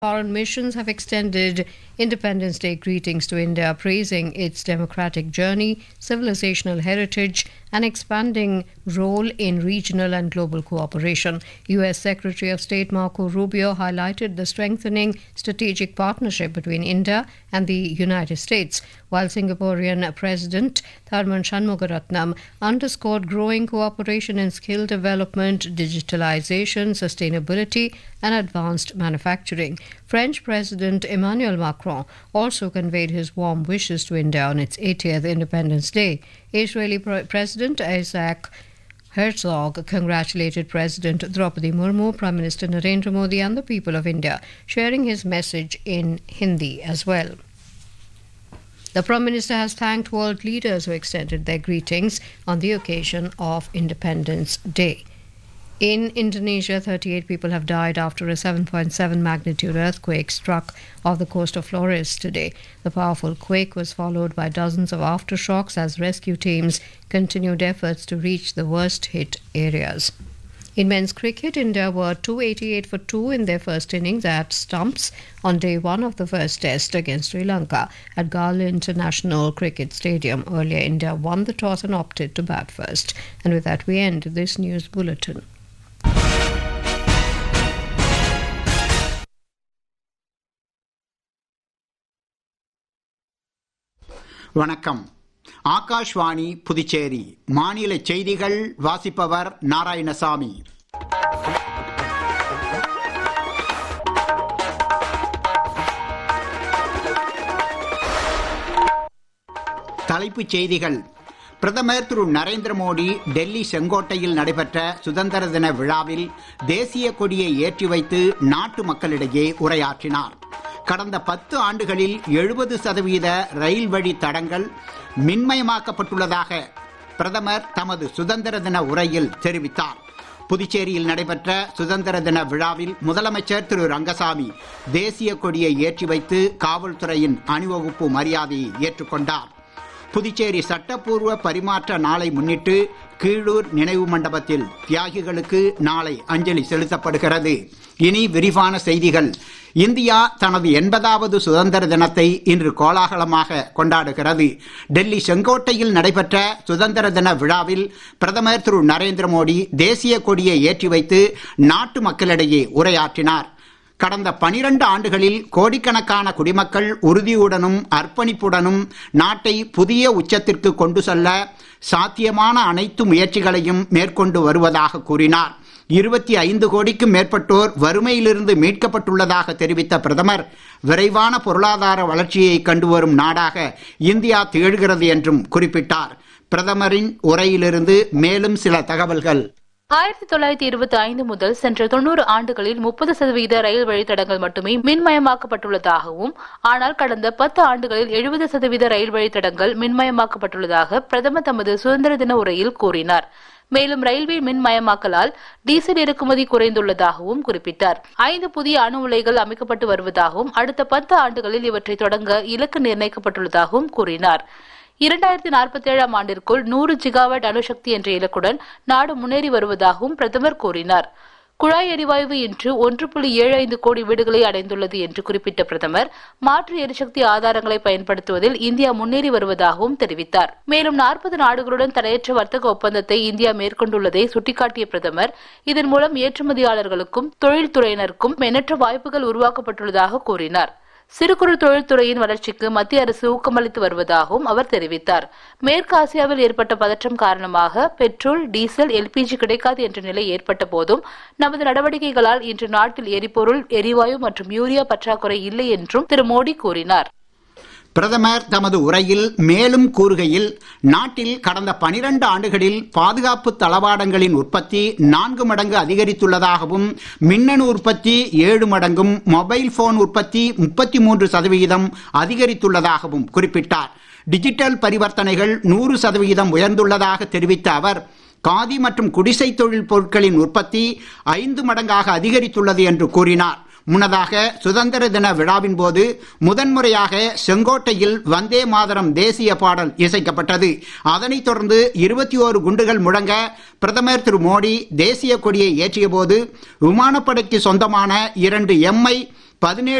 Foreign missions have extended Independence Day greetings to India, praising its democratic journey, civilizational heritage, and expanding role in regional and global cooperation. U.S. Secretary of State Marco Rubio highlighted the strengthening strategic partnership between India and the United States, while Singaporean President Tharman Shanmugaratnam underscored growing cooperation in skill development, digitalization, sustainability, and advanced manufacturing. French President Emmanuel Macron also conveyed his warm wishes to India on its 80th Independence Day. Israeli President Isaac Herzog congratulated President Draupadi Murmu, Prime Minister Narendra Modi, and the people of India, sharing his message in Hindi as well. The Prime Minister has thanked world leaders who extended their greetings on the occasion of Independence Day. In Indonesia, 38 people have died after a 7.7 magnitude earthquake struck off the coast of Flores today. The powerful quake was followed by dozens of aftershocks as rescue teams continued efforts to reach the worst-hit areas. In men's cricket, India were 288 for 2 in their first innings at stumps on day one of the first test against Sri Lanka at Gala International Cricket Stadium. Earlier, India won the toss and opted to bat first. And with that, we end this news bulletin. வணக்கம். ஆகாஷ்வாணி புதுச்சேரி மாநில செய்திகள் வாசிப்பவர் நாராயணசாமி. தலைப்புச் செய்திகள். பிரதமர் திரு நரேந்திர மோடி டெல்லி செங்கோட்டையில் நடைபெற்ற சுதந்திர தின விழாவில் தேசிய கொடியை ஏற்றி வைத்து நாட்டு மக்களிடையே உரையாற்றினார். கடந்த 10 ஆண்டுகளில் 70% ரயில் வழி தடங்கள் மின்மயமாக்கப்பட்டுள்ளதாக பிரதமர் தமது சுதந்திர தின உரையில் தெரிவித்தார். புதுச்சேரியில் நடைபெற்ற சுதந்திர தின விழாவில் முதலமைச்சர் திரு ரங்கசாமி தேசிய கொடியை ஏற்றி வைத்து காவல்துறையின் அணிவகுப்பு மரியாதையை ஏற்றுக்கொண்டார். புதுச்சேரி சட்டப்பூர்வ பரிமாற்ற நாளை முன்னிட்டு கீழூர் நினைவு மண்டபத்தில் தியாகிகளுக்கு நாளை அஞ்சலி செலுத்தப்படுகிறது. இனி விரிவான செய்திகள். இந்தியா தனது 80வது சுதந்திர தினத்தை இன்று கோலாகலமாக கொண்டாடுகிறது. டெல்லி செங்கோட்டையில் நடைபெற்ற சுதந்திர தின விழாவில் பிரதமர் திரு நரேந்திர மோடி தேசிய கொடியை ஏற்றி வைத்து நாட்டு மக்களிடையே உரையாற்றினார். கடந்த 12 ஆண்டுகளில் கோடிக்கணக்கான குடிமக்கள் உறுதியுடனும் அர்ப்பணிப்புடனும் நாட்டை புதிய உச்சத்திற்கு கொண்டு செல்ல சாத்தியமான அனைத்து முயற்சிகளையும் மேற்கொண்டு வருவதாக கூறினார். 25 கோடிக்கும் மேற்பட்டோர் வறுமையிலிருந்து மீட்கப்பட்டுள்ளதாக தெரிவித்த பிரதமர், விரைவான பொருளாதார வளர்ச்சியை கண்டு வரும் நாடாக இந்தியா திகழ்கிறது என்றும் குறிப்பிட்டார். பிரதமரின் உரையிலிருந்து மேலும் சில தகவல்கள். 1925 முதல் சென்ற 90 ஆண்டுகளில் 30% ரயில் வழித்தடங்கள் மட்டுமே மின்மயமாக்கப்பட்டுள்ளதாகவும், ஆனால் கடந்த 10 ஆண்டுகளில் 70% ரயில் வழித்தடங்கள் மின்மயமாக்கப்பட்டுள்ளதாக பிரதமர் தமது சுதந்திர தின உரையில் கூறினார். மேலும் ரயில்வே மின்மயமாக்கலால் டீசல் இறக்குமதி குறைந்துள்ளதாகவும் குறிப்பிட்டார். 5 புதிய அணு உலைகள் அமைக்கப்பட்டு வருவதாகவும், அடுத்த 10 ஆண்டுகளில் இவற்றை தொடங்க இலக்கு நிர்ணயிக்கப்பட்டுள்ளதாகவும் கூறினார். 2047 ஆண்டிற்குள் 100 ஜிகாவாட் அணுசக்தி என்ற இலக்குடன் நாடு முன்னேறி வருவதாகவும் பிரதமர் கூறினார். குழாய் எரிவாயு இன்று 1.75 கோடி வீடுகளை அடைந்துள்ளது என்று குறிப்பிட்ட பிரதமர், மாற்று எரிசக்தி ஆதாரங்களை பயன்படுத்துவதில் இந்தியா முன்னேறி வருவதாகவும் தெரிவித்தார். மேலும் 40 நாடுகளுடன் தடையற்ற வர்த்தக ஒப்பந்தத்தை இந்தியா மேற்கொண்டுள்ளதை சுட்டிக்காட்டிய பிரதமர், இதன் மூலம் ஏற்றுமதியாளர்களுக்கும் தொழில்துறையினருக்கும் எண்ணற்ற வாய்ப்புகள் உருவாக்கப்பட்டுள்ளதாக கூறினார். சிறு குறு தொழில்துறையின் வளர்ச்சிக்கு மத்திய அரசு ஊக்கமளித்து வருவதாகவும் அவர் தெரிவித்தார். மேற்கு ஆசியாவில் ஏற்பட்ட பதற்றம் காரணமாக பெட்ரோல், டீசல், எல்பிஜி கிடைக்காது என்ற நிலை ஏற்பட்ட போதும் நமது நடவடிக்கைகளால் இன்று நாட்டில் எரிபொருள், எரிவாயு மற்றும் யூரியா பற்றாக்குறை இல்லை என்றும் திரு மோடி கூறினார். பிரதமர் தமது உரையில் மேலும் கூறுகையில், நாட்டில் கடந்த 12 ஆண்டுகளில் பாதுகாப்பு தளவாடங்களின் உற்பத்தி 4 மடங்கு அதிகரித்துள்ளதாகவும், மின்னணு உற்பத்தி 7 மடங்கும், மொபைல் போன் உற்பத்தி 33% அதிகரித்துள்ளதாகவும் குறிப்பிட்டார். டிஜிட்டல் பரிவர்த்தனைகள் 100% உயர்ந்துள்ளதாக தெரிவித்த அவர், காதி மற்றும் குடிசை தொழில் பொருட்களின் உற்பத்தி 5 மடங்காக அதிகரித்துள்ளது என்று கூறினார். முன்னதாக சுதந்திர தின விழாவின் போது முதன்முறையாக செங்கோட்டையில் வந்தே மாதரம் தேசிய பாடல் இசைக்கப்பட்டது. அதனைத் தொடர்ந்து 21 குண்டுகள் முழங்க பிரதமர் திரு மோடி தேசிய கொடியை ஏற்றிய போது விமானப்படைக்கு சொந்தமான 2 MI 17